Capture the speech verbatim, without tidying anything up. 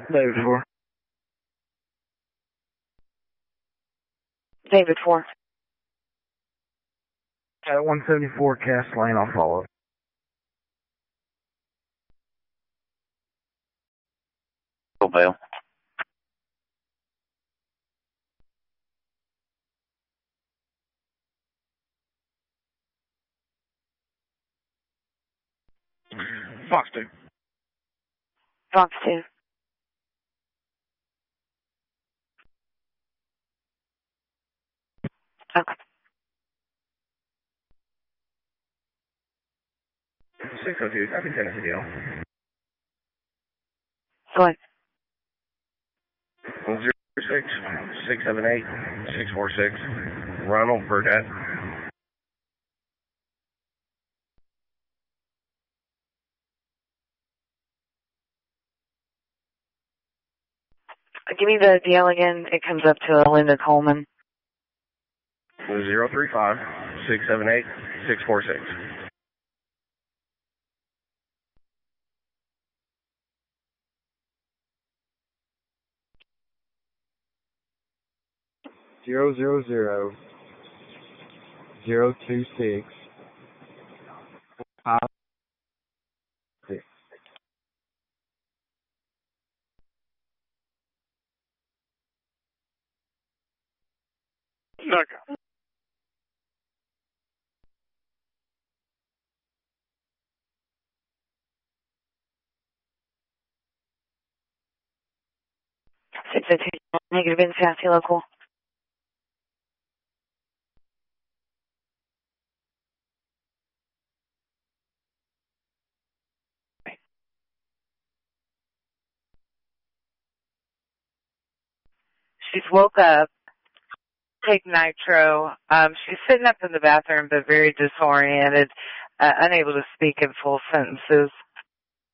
David four. David four. At one seventy-four Cass Lane, I'll follow. Vale. Fox two. Fox two. Okay. six oh two, copy Tennessee Hill. Go ahead. zero six, six seven eight, six four six, Ronald Burdett. Give me the D L again. It comes up to Linda Coleman. zero three five, six seven eight, six four six. Zero zero zero zero two six five six. Okay. six oh two, negative in Sassy Local. She's woke up, take nitro. Um, she's sitting up in the bathroom, but very disoriented, uh, unable to speak in full sentences.